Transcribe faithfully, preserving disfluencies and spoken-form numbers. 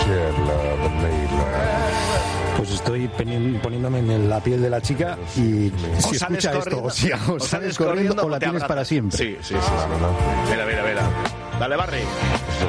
Pues estoy poniéndome en la piel de la chica y si escucha esto, o si o sales corriendo o la tienes para siempre. Sí, sí, sí. sí. Mira, mira, mira. Dale, Barry.